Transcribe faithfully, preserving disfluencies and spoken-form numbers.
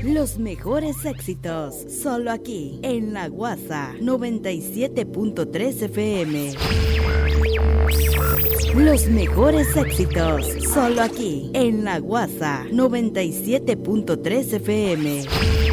Los mejores éxitos, solo aquí, en La Guasa noventa y siete punto tres F M. Los mejores éxitos, solo aquí, en La Guasa noventa y siete punto tres F M.